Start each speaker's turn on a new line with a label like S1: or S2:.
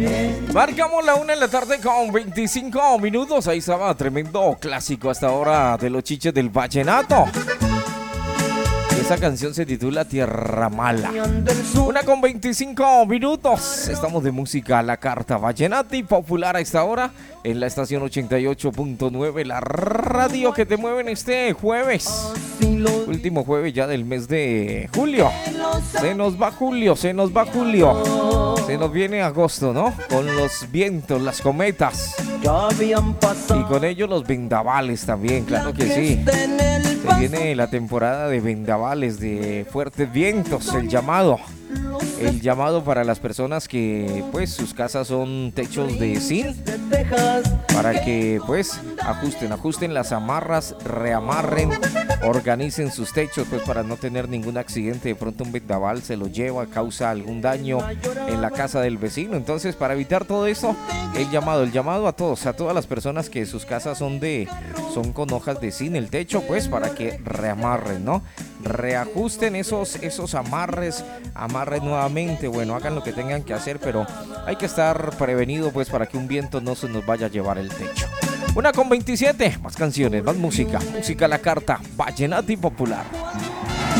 S1: Marcamos la 1 de la tarde con 25 minutos. Ahí estaba tremendo clásico hasta ahora de los chiches del vallenato. Esa canción se titula Tierra Mala. 1 con 25 minutos. Estamos de música a la carta. Vallenati popular a esta hora en la estación 88.9. La radio que te mueve en este jueves. Último jueves ya del mes de julio. Se nos va julio, se nos va julio. Se nos viene agosto, ¿no? Con los vientos, las cometas. Y con ellos los vendavales también, claro que sí. Se viene la temporada de vendavales, de fuertes vientos, el llamado. El llamado para las personas que pues sus casas son techos de zinc, para que pues ajusten las amarras, reamarren, organicen sus techos pues para no tener ningún accidente. De pronto un vendaval se lo lleva, causa algún daño en la casa del vecino. Entonces, para evitar todo eso, el llamado a todos, a todas las personas que sus casas son con hojas de zinc, el techo, pues para que reamarren, ¿no? Reajusten esos amarres nuevamente. Bueno, hagan lo que tengan que hacer, pero hay que estar prevenido pues para que un viento no se nos vaya a llevar el techo. 1 con 27, más canciones, más música a la carta, Vallenati popular.